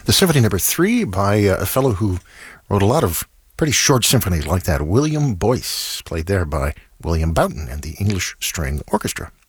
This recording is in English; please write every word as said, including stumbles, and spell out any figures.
The Symphony Number Three by uh, a fellow who wrote a lot of pretty short symphonies like that, William Boyce, played there by William Boughton and the English String Orchestra.